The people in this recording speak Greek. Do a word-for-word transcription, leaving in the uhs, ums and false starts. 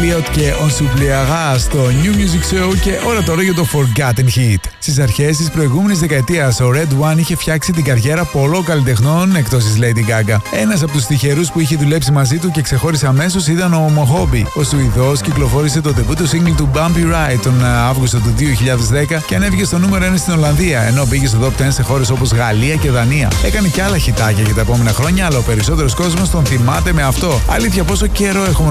Elliott και On S'oubliera στο New Music Show και ώρα τώρα για το Forgotten Hit. Στις αρχές της προηγούμενης δεκαετίας, ο Red One είχε φτιάξει την καριέρα πολλών καλλιτεχνών εκτός της Lady Gaga. Ένας από τους τυχερούς που είχε δουλέψει μαζί του και ξεχώρισε αμέσως ήταν ο Mohombi. Ο Σουηδός κυκλοφόρησε το debut του single του Bumpy Ride τον Αύγουστο του δύο χιλιάδες δέκα και ανέβηκε στο νούμερο ένα στην Ολλανδία, ενώ πήγε στο top δέκα σε χώρες όπως Γαλλία και Δανία. Έκανε και άλλα χιτάκια για τα επόμενα χρόνια, αλλά ο περισσότερος κόσμος τον θυμάται με αυτό. Αλήθεια, πόσο καιρό έχουμε